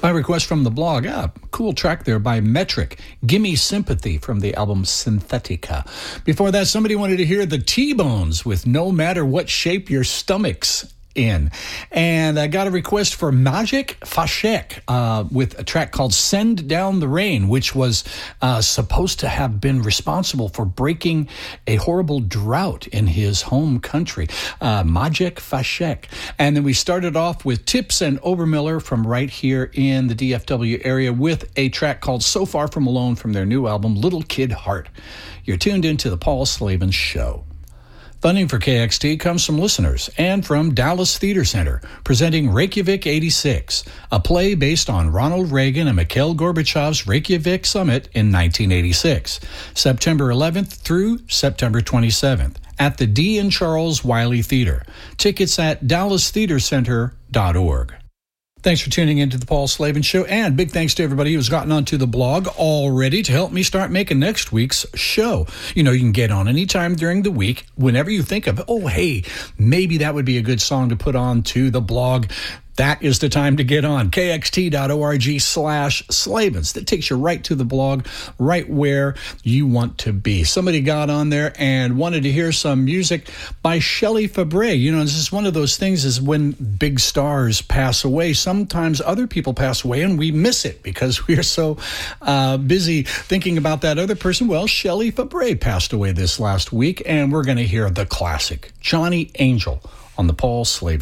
By request from the blog, cool track there by Metric. Gimme Sympathy from the album Synthetica. Before that, somebody wanted to hear the T-Bones with No Matter What Shape Your Stomach's In. And I got a request for Maciek Faszek with a track called Send Down the Rain, which was supposed to have been responsible for breaking a horrible drought in his home country. Maciek Faszek. And then we started off with Tips and Obermiller from right here in the DFW area with a track called So Far From Alone from their new album, Little Kid Heart. You're tuned into the Paul Slavin Show. Funding for KXT comes from listeners and from Dallas Theater Center, presenting Reykjavik 86, a play based on Ronald Reagan and Mikhail Gorbachev's Reykjavik Summit in 1986, September 11th through September 27th, at the D. and Charles Wiley Theater. Tickets at dallastheatercenter.org. Thanks for tuning into the Paul Slavin Show, and big thanks to everybody who's gotten onto the blog already to help me start making next week's show. You know, you can get on anytime during the week, whenever you think of, oh, hey, maybe that would be a good song to put on to the blog. That is the time to get on. KXT.org/Slavins. That takes you right to the blog, right where you want to be. Somebody got on there and wanted to hear some music by Shelley Fabre. You know, this is one of those things is when big stars pass away, sometimes other people pass away and we miss it because we are so busy thinking about that other person. Well, Shelley Fabre passed away this last week, and we're going to hear the classic, Johnny Angel, on the Paul Slavin